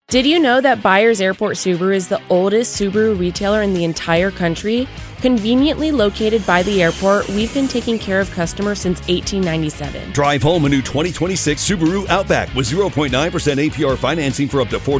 Did you know that Byers Airport Subaru is the oldest Subaru retailer in the entire country? Conveniently located by the airport, we've been taking care of customers since 1897. Drive home a new 2026 Subaru Outback with 0.9% APR financing for up to 40